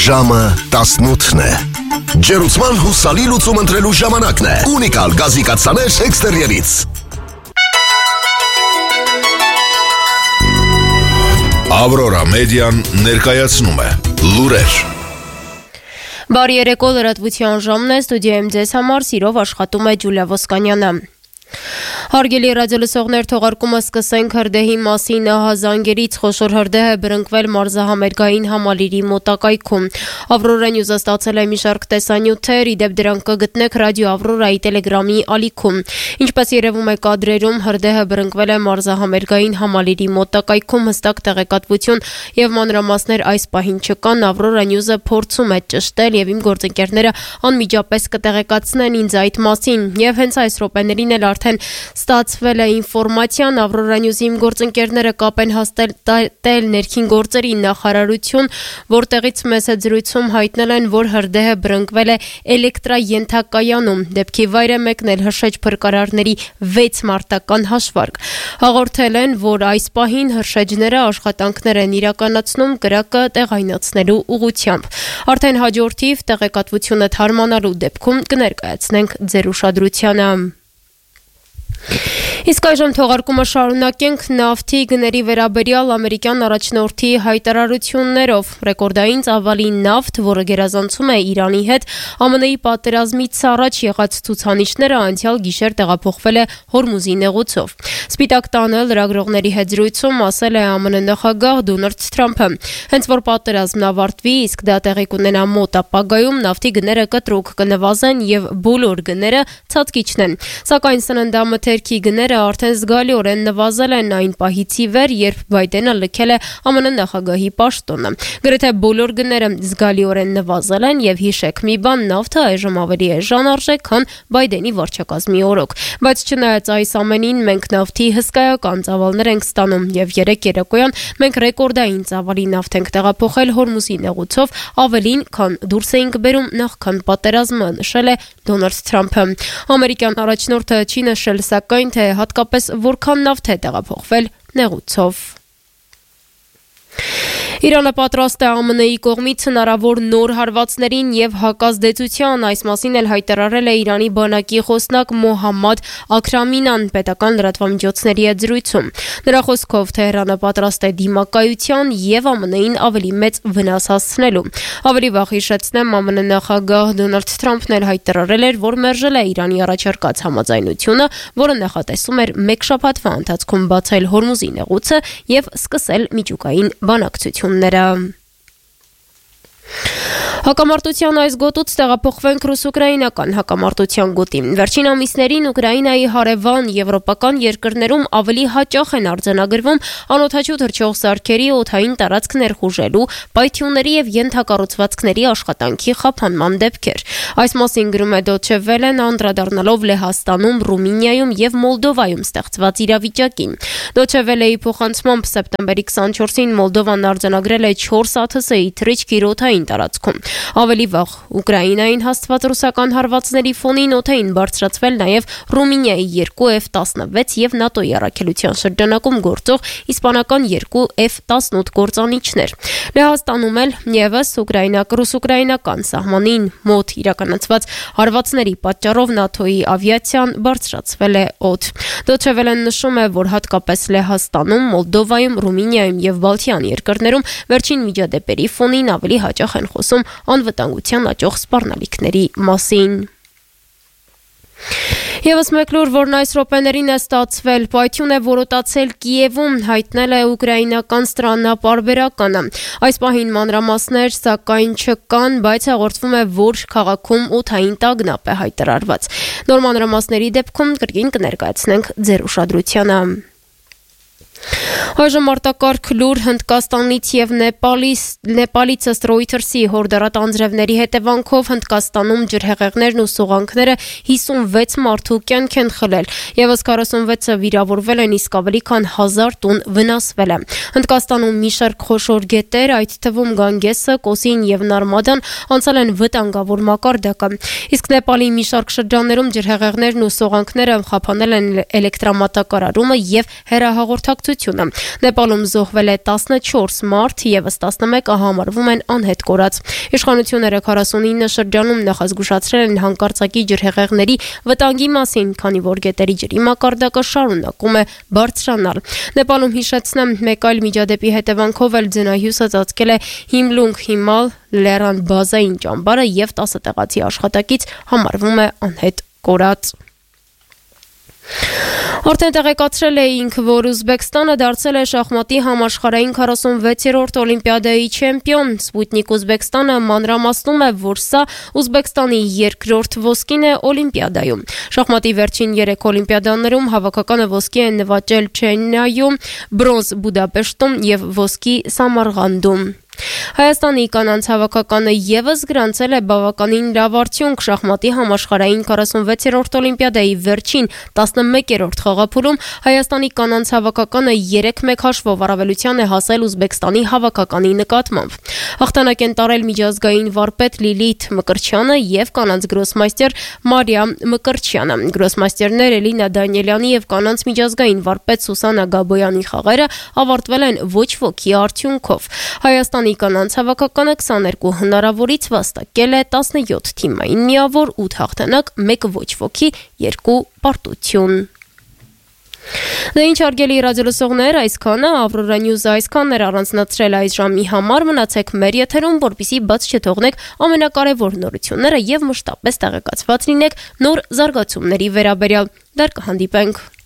Ժամը 18-ն է։ Ջերուցման հուսալի լուծում ընտրելու ժամանակն է։ Ունիկալ գազի կաթսաներ էքստերիերից։ Ավրորա մեդիան ներկայացնում է լուրեր։ Բարի երեկո, լրատվության ժամն է, ստուդիայում ձեզ համար սիրով աշխատում է Ջուլիա Ոսկանյանը։ Հարգելի ռադիոլսողներ, թողարկումը սկսենք հրդեհի մասին ահազանգերից։ Խոշոր հրդեհ է բռնկվել մարզահամերգային համալիրի մոտակայքում։ Ավրորա Նյուզը ստացել է մի շարք տեսանյութեր, իդեպ դրանք կգտնեք ռադիո Ավրորայի տելեգրամի ալիքում։ Ինչպես երևում է կադրերում, հրդեհը բռնկվել է մարզահամերգային համալիրի մոտակայքում, հստակ տեղեկատվություն եւ մանրամասներ այս պահին չկան։ Ավրորա Նյուզը փորձում է ճշտել եւ իմ գործընկերները անմիջապես կտեղեկացնեն ինձ այդ մասին։ Եվ հենց այս րոպեներին էլ արդեն ստացվել է ինֆորմացիան, Ավրորա Նյուզի իմ գործընկերները կապ են հաստատել ներքին գործերի նախարարություն, որտեղից մեծ զրույցում հայտնել են, որ հրդեհը բռնկվել է էլեկտրաենթակայանում։ Դեպքի վայր է մեկնել հրշեջ փրկարարների 6 մարտական հաշվարկ։ Հաղորդել են, որ այս պահին հրշեջները աշխատանքներ են իրականացնում կրակը տեղայնացնելու ուղղությամբ։ Արդեն հաջորդիվ տեղեկատվությունը թարմանալու դեպքում կներկայացնենք ձեր ուշադրությանը։ Իսկ այժմ թողարկումը շարունակենք նավթի գների վերաբերյալ ամերիկյան առաջնորդի հայտարարություններով։ Ռեկորդային ծավալի նավթ, որը գերազանցում է Իրանի հետ, ԱՄՆ-ի պատերազմից առաջ եղած ցուցանիշները անցյալ գիշեր տեղափոխվել է Հորմուզի նեղուցով։ Սպիտակ տանը լրագրողների հետ զրույցում ասել է ԱՄՆ նախագահ Դոնալդ Թրամփը։ Հենց որ պատերազմն ավարտվի, իսկ դա տեղի կունենա մոտ ապագայում, նավթի գները կտրուկ կնվազեն եւ բոլոր գները ցածկիչնեն։ Սակայն սննդամթերքի գները արդեն զգալիորեն նվազել են այն պահից ի վեր, երբ Բայդենը լքել է ԱՄՆ նախագահի պաշտոնը։ Գրեթե բոլոր գները զգալիորեն նվազել են եւ հիշեք մի բան, նավթը այժմ ավելի էժան արժեք, քան Բայդենի վարչակազմի օրոք։ Բայց չնայած այս ամենին, մենք նավթի հսկայական ծավալներ ենք ստանում եւ երեք երեկոյան մենք ռեկորդային ծավալի նավթ ենք տեղափոխել Հորմուզի նեղուցով, ավելին, քան դուրս էինք բերում նախքան պատերազմը, նշել է Դոնալդ Թրամփը։ Ամերիկյան առաջնորդը չի նշել սակայն, թե հատկապես որքան նավթ է տեղափոխվել նեղուցով։ Իրանը պատրաստ է ԱՄՆ-ի կողմից հնարավոր նոր հարվածներին եւ հակազդեցության, այս մասին էլ հայտարարել է Իրանի բանակի խոսնակ Մոհամմադ Աքրամինան պետական լրատվամիջոցների հետ զրույցում։ Նրա խոսքով Թեհրանը պատրաստ է դիմակայության եւ ԱՄՆ-ին ավելի մեծ վնաս հասցնելու։ Ավելի վաղ հիշեցնեմ, ԱՄՆ նախագահ Դոնալդ Թրամփն էլ հայտարարել էր, որ մերժել է Իրանի առաջարկած համաձայնությունը, որը նախատեսում էր մեկ շաբաթվա ընթացքում բացել Հորմուզի նեղուցը եւ սկսել միջուկային բանակցությունները։ Հակամարտության այս գոտուց տեղափոխվենք ռուս-ուկրաինական հակամարտության գոտի։ Վերջին ամիսներին Ուկրաինայի հարևան եվրոպական երկրներում ավելի հաճախ են արձանագրվում անօդաչու թռչող սարքերի օդային տարածք ներխուժելու, պայթյունների եւ ենթակառուցվածքների աշխատանքի խափանման դեպքեր։ Այս մասին գրում է Deutsche Welle-ն, անդրադառնալով Լեհաստանում, Ռումինիայում եւ Մոլդովայում ստեղծված իրավիճակին։ Deutsche Welle-ի փոխանցմամբ սեպտեմբերի 24-ին Մոլդովան արձանագրել է 4 ԱԹՍ-ի թռիչք իր օդային տարածքում։ Ավելի վաղ Ուկրաինային հաստված ռուսական հարվածների ֆոնին օդային բարձրացվել նաև Ռումինիայի 2 F-16 եւ ՆԱՏՕ-ի առաքելության շրջանակում գործող իսպանական 2 F-18 գործանիչներ։ Լեհաստանում էլ եւս ռուս-ուկրաինական սահմանին մոտ իրականացված հարվածների պատճառով ՆԱՏՕ-ի ավիացիան բարձրացվել է օդ։ Deutsche Welle-ն նշում է, որ հատկապես Լեհաստանում, Մոլդովայում, Ռումինիայում եւ Բալթյան երկրներում վերջին միջադեպերի ֆոնին ավելի հաճախ են խոսում անվտանգության աճող սպառնալիքների մասին։ Եվս մեկ լուր, որն այս րոպեներին է ստացվել, պայթյուն է որոտացել Կիևում, հայտնել է ուկրաինական ստրանապարբերականը։ Այս պահին մանրամասներ սակայն չկան, բայց հաղորդվում է, որ քաղաքում օդային տագնապ է հայտարարված։ Նոր մանրամասների դեպքում կրկին կներկայացնենք ձեր ուշադրությանը։ Այժմ արտակարգ լուր Հնդկաստանից եւ Նեպալից ըստ Reuters-ի հորդորատ անձրևների հետևանքով Հնդկաստանում ջրհեղեղներն ու սողանքները 56 մարդու կյանք են խլել, եւս 46-ը վիրավորվել են, իսկ ավելի քան 1000 տուն վնասվել է։ Հնդկաստանում մի շարք խոշոր գետեր, այդ թվում Գանգեսը, Կոսին եւ Նարմադան անցել են վտանգավոր մակարդակը։ Իսկ Նեպալի մի շարք շրջաններում ջրհեղեղներն ու սողանքները խափանել են էլեկտրամատակարարումը եւ հեռահաղորդակցությունը ճշմարտությունը։ Նեպալում զոհվել է 14 մարդ, եւս 11-ը համարվում են անհետ կորած։ Իշխանությունները 49 շրջանում նախազգուշացրել են հանկարծակի ջրհեղեղների վտանգի մասին, քանի որ գետերի ջրի մակարդակը շարունակում է բարձրանալ։ Նեպալում հիշեցնեմ, մեկ այլ միջադեպի հետևանքով էլ ձնահյուսը ծածկել է Հիմլունգ Հիմալ լեռան բազային ճամբարը եւ 10 տեղացի աշխատակից համարվում է անհետ կորած։ Արդեն տեղեկացրել էինք, որ Ուզբեկստանը դարձել է շախմատի համաշխարհային 46-րդ օլիմպիադայի չեմպիոն։ Սպուտնիկ Ուզբեկստանը մանրամասնում է, որ սա Ուզբեկստանի երկրորդ ոսկին է օլիմպիադայում։ Շախմատի վերջին 3 օլիմպիադաներում հավաքականը ոսկի են նվաճել Չենայում, բրոնզ Բուդապեշտում եւ ոսկի Սամարղանդում։ Հայաստանի կանանց հավաքականը եւս գրանցել է բավականին լավ արդյունք շախմատի համաշխարհային 46-րդ օլիմպիադայի վերջին 11-րդ խաղափուլում Հայաստանի կանանց հավաքականը 3-1 հաշվով առավելության է հասել Ուզբեկստանի հավաքականի նկատմամբ։ Հաղթանակ են տարել միջազգային վարպետ Լիլիթ Մկրչյանը եւ կանանց գրոսմայստեր Մարիա Մկրչյանը։ Գրոսմայստերներ Էլինա Դանիելյանի եւ կանանց միջազգային վարպետ Սուսանա Գաբոյանի խաղերը ավարտվել են ոչ ոքի արդյունքով։ Հայաստանի կանանց հավաքականը 22 հնարավորից վաստակել է 17 թիմային միավոր, 8 հաղթանակ, 1 ոչ ոքի, 2 պարտություն։ Դե ինչ հարգելի ռադիոլսողներ, այսքանը Aurora News-ը այսքանն էր առանձնացրել այս ժամի համար, մնացեք մեր եթերում, որպեսզի բաց չթողնեք ամենակարևոր նորությունները եւ մշտապես տեղեկացված լինեք նոր զարգացումների վերաբերյալ։ Դեռ կհանդիպենք։